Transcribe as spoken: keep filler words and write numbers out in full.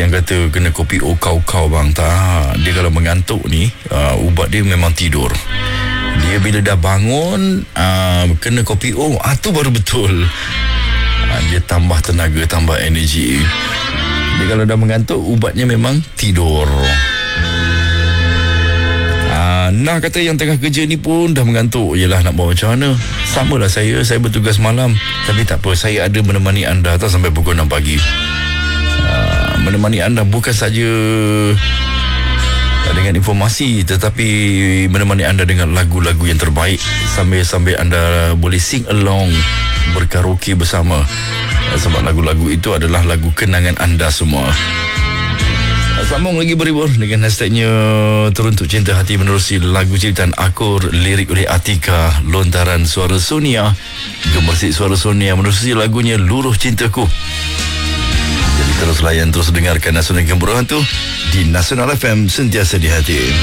yang kata kena kopi O kau-kau bang. Tak, dia kalau mengantuk ni, uh, ubat dia memang tidur. Dia bila dah bangun, uh, kena kopi O, ah, tu baru betul. Uh, dia tambah tenaga, tambah energi. Dia kalau dah mengantuk, ubatnya memang tidur. Nah, kata yang tengah kerja ni pun dah mengantuk. Yelah, nak buat macam mana? Sama lah saya, saya bertugas malam. Tapi tak apa, saya ada menemani anda tak sampai pukul enam pagi. uh, Menemani anda bukan saja dengan informasi, tetapi menemani anda dengan lagu-lagu yang terbaik. Sambil-sambil anda boleh sing along, berkaraoke bersama. uh, Sebab lagu-lagu itu adalah lagu kenangan anda semua. Sambung lagi berhibur dengan hashtagnya Teruntuk Cinta Hati menerusi lagu ciptaan Akur, lirik oleh Atika, lontaran suara Sonia, gemersik suara Sonia menerusi lagunya Luruh Cintaku. Jadi terus layan, terus dengarkan Nasional Gemburuhan tu di Nasional F M, sentiasa di hati.